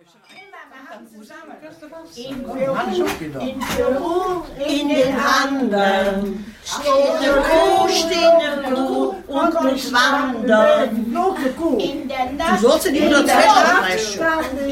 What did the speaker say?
In den Handen steht eine Kuh, und muss wandern. Du sollst nicht nur dazwischen sprechen.